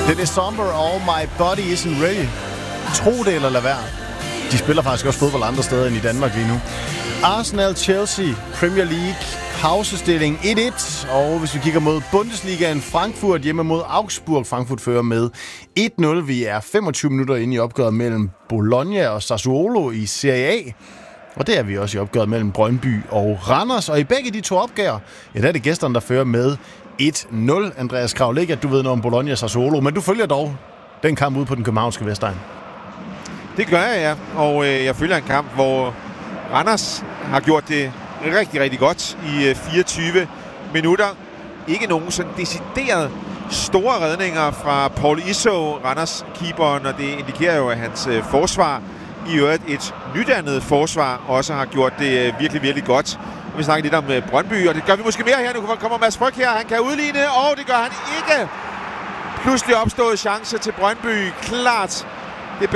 Det er Somber, All My Body Isn't Ready. Tro det eller lad være. De spiller faktisk også fodbold andre steder end i Danmark lige nu. Arsenal-Chelsea, Premier League, pausestilling 1-1. Og hvis vi kigger mod Bundesligaen, Frankfurt hjemme mod Augsburg. Frankfurt fører med 1-0. Vi er 25 minutter inde i opgøret mellem Bologna og Sassuolo i Serie A. Og det er vi også i opgøret mellem Brøndby og Randers. Og i begge de to opgør, ja, der er det gæsterne, der fører med 1-0. Andreas Krav, ikke at du ved noget om Bologna og Sassuolo, men du følger dog den kamp ude på den københavnske Vestegn. Det gør jeg, ja. Og jeg følger en kamp, hvor Randers har gjort det rigtig, rigtig godt i 24 minutter. Ikke nogen sådan decideret store redninger fra Paul Iso, Randers-keeperen, og det indikerer jo, at hans forsvar, i øvrigt et nydannet forsvar, også har gjort det virkelig, virkelig godt. Vi snakker lidt om Brøndby, og det gør vi måske mere her. Nu kommer Mads Fryg her, han kan udligne, og det gør han ikke. Pludselig opstået chance til Brøndby. Klart den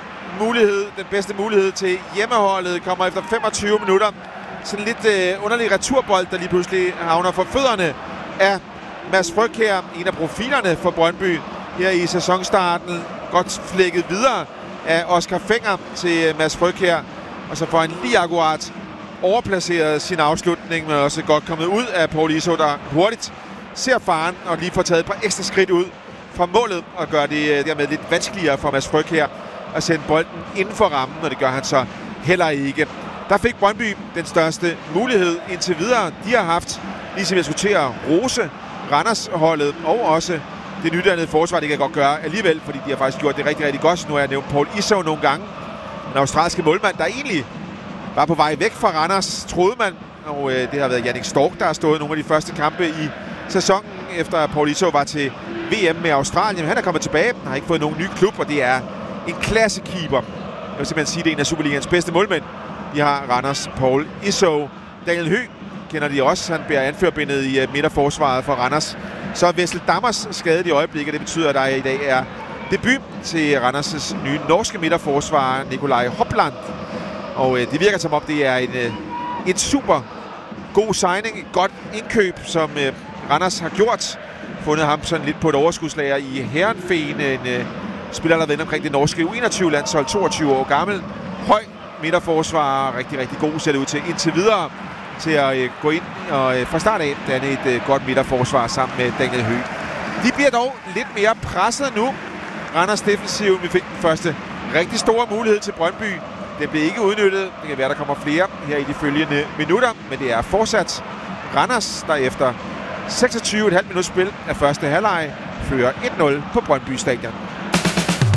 bedste mulighed til hjemmeholdet kommer efter 25 minutter. Sådan lidt underlig returbold, der lige pludselig havner for fødderne af Mads Fryg her. En af profilerne for Brøndby her i sæsonstarten. Godt flækket videre af Oscar Fenger til Mads Fryg her. Og så får han lige akkurat overplaceret sin afslutning, men også godt kommet ud af Paul Iso, der hurtigt ser faren og lige får taget et par ekstra skridt ud fra målet og gør det dermed lidt vanskeligere for Mads Fryg her at sende bolden inden for rammen, og det gør han så heller ikke. Der fik Brøndby den største mulighed indtil videre. De har haft, ligesom jeg skulle til at rose Randers-holdet og også det nydannede forsvar, det kan godt gøre alligevel, fordi de har faktisk gjort det rigtig, rigtig godt. Nu har jeg nævnt Paul Iso nogle gange. Den australske målmand, der egentlig var på vej væk fra Randers, troede man. Og det har været Jannik Stork, der har stået nogle af de første kampe i sæsonen, efter at Paul Iso var til VM med Australien. Han er kommet tilbage, har ikke fået nogen ny klub, og det er en klassekeeper. Jeg vil simpelthen sige, det er en af Superligans bedste målmænd. De har Randers Paul Iso. Daniel Høgh kender de også. Han bliver anførbindet i midterforsvaret for Randers. Så er Vessel Dammers skadet i øjeblikket. Det betyder, at der i dag er debut til Randers' nye norske midterforsvarer, Nikolaj Hopland. Og det virker som om, det er en super god signing, et godt indkøb, som Randers har gjort. Fundet ham sådan lidt på et overskudslager i Herrenfeen. En spiller, der har været omkring det norske U21-landshold, 22 år gammel. Høj midterforsvarer, rigtig, rigtig god ser det ud til indtil videre. Til at gå ind og fra start af danne et godt midterforsvar sammen med Daniel Høgh. De bliver dog lidt mere presset nu. Randers defensiv, vi fik den første rigtig store mulighed til Brøndby. Det blev ikke udnyttet. Det kan være, der kommer flere her i de følgende minutter, men det er fortsat Randers, der efter 26,5 minutter spil af første halvleg fører 1-0 på Brøndby Stadion.